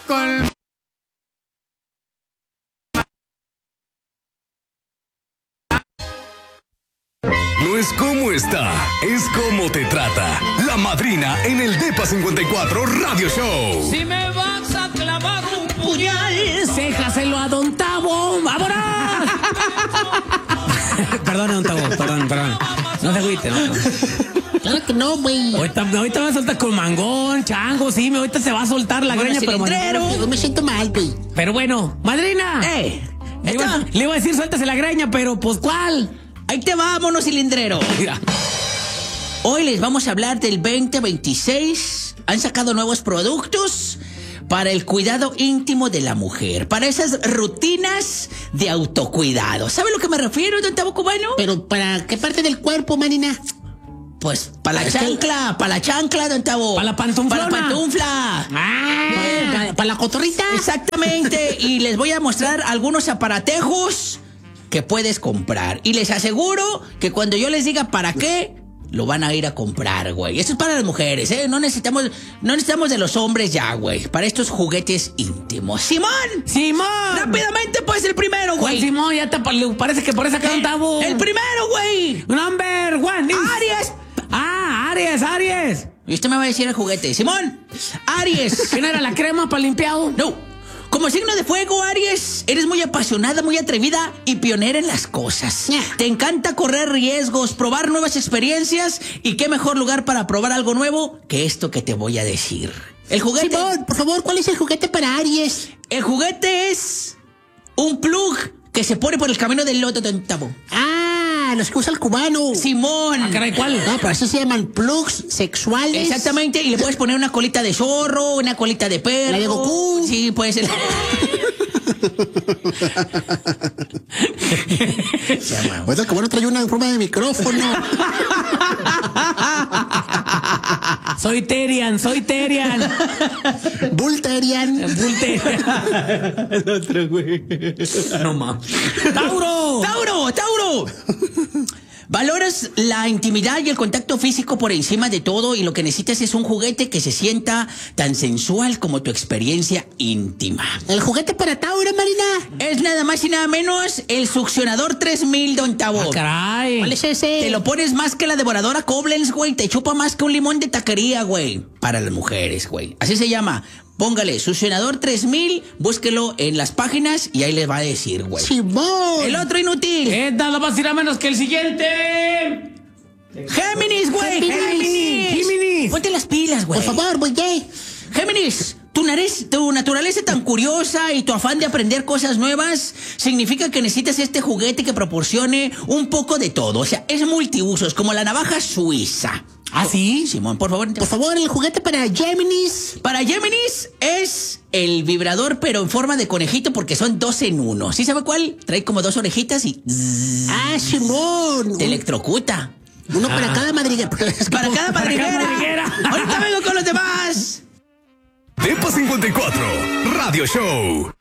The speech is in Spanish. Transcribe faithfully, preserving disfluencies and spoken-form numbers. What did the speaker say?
con... No es cómo está, es cómo te trata. La madrina en el Depa cincuenta y cuatro Radio Show. Si me vas a clavar un puñal, déjaselo a Don Tavo. ¡Vámonos! Perdón, Don Tavo, perdón, perdón. No se agüite, ¿no? Claro que no, güey. Ahorita, ahorita me suelta con mangón, chango, sí, ahorita se va a soltar la Bueno, greña, pero cilindrero. Yo me siento mal, güey. Pero bueno, madrina. Eh, Le iba, esta- le iba a decir suéltase la greña, pero pues ¿cuál? Ahí te va, mono cilindrero. Mira. Hoy les vamos a hablar del veinte veintiséis. Han sacado nuevos productos para el cuidado íntimo de la mujer, para esas rutinas de autocuidado. ¿Sabe a lo que me refiero, don Tavo Cubano? Pero ¿para qué parte del cuerpo, manina? Pues para la Es que- chancla, para la chancla, don Tavo. Pa' la pantuflona. Para la pantufla. Ah, ¿Para la cotorrita? Exactamente. Y les voy a mostrar algunos aparatejos que puedes comprar. Y les aseguro que cuando yo les diga para qué, lo van a ir a comprar, güey. Esto es para las mujeres, ¿eh? No necesitamos, no necesitamos de los hombres ya, güey. Para estos juguetes íntimos. ¡Simón! Simón. Rápidamente, pues, el primero, ¿Cuál, güey. Simón? Ya te pa- parece que por esa cara un Tavo. El primero, güey. Number one. is- Aries. Ah, Aries, Aries. Y usted me va a decir el juguete. Simón. Aries. ¿Quién era la crema para limpiado? No. Como signo de fuego, Aries, eres muy apasionada, muy atrevida y pionera en las cosas. Te encanta correr riesgos, probar nuevas experiencias y qué mejor lugar para probar algo nuevo que esto que te voy a decir. El juguete... Simón, por favor, ¿cuál es el juguete para Aries? El juguete es un plug que se pone por el camino del loto, don Tavo. Ah, los que usa el cubano. Simón. Ah, caray, ¿cuál? No, pero eso se llaman plugs sexuales. Exactamente, y le puedes poner una colita de zorro, una colita de perro. La de Goku. Sí, puede ser. Oiga, el cubano trae una en forma de micrófono. Soy Terian, soy Terian. Bulterian. Bulterian. El otro, güey. No mames. ¡Tauro! ¡Tauro! ¡Tauro! Valoras la intimidad y el contacto físico por encima de todo y lo que necesitas es un juguete que se sienta tan sensual como tu experiencia íntima. El juguete para Tauro, Marina. Es nada más y nada menos el succionador tres mil, don Tavo. Ah, caray. ¿Cuál es ese? Te lo pones más que la devoradora Koblenz, güey. Te chupa más que un limón de taquería, güey. Para las mujeres, güey. Así se llama. Póngale succionador tres mil, búsquelo en las páginas y ahí les va a decir, güey. Simón. El otro inútil. Eh, nada más irá menos que el siguiente. Géminis, güey. Géminis. Géminis. Ponte las pilas, güey. Por favor, voy gay. Géminis, tu, nariz, tu naturaleza tan curiosa y tu afán de aprender cosas nuevas significa que necesitas este juguete que proporcione un poco de todo. O sea, es multiusos, como la navaja suiza. ¿Ah, sí? Simón, por favor. Por favor, el juguete para Géminis. Para Géminis es el vibrador, pero en forma de conejito porque son dos en uno. ¿Sí sabe cuál? Trae como dos orejitas y zzz, Ah, Simón. te electrocuta. Uno para cada madriguera. Para cada Para cada madriguera. madriguera. Ahorita vengo con los demás. Depa cincuenta y cuatro Radio Show.